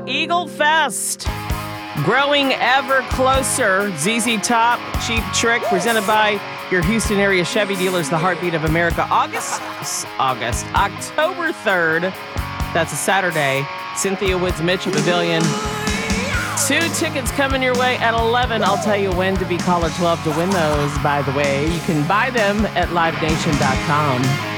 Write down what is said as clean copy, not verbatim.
Eagle Fest, growing ever closer. ZZ Top, Cheap Trick, presented by your Houston area Chevy dealers, the heartbeat of America. October 3rd. That's a Saturday. Cynthia Woods Mitchell Pavilion. 2 tickets coming your way at 11. I'll tell you when to be caller 12 to win those, by the way. You can buy them at livenation.com.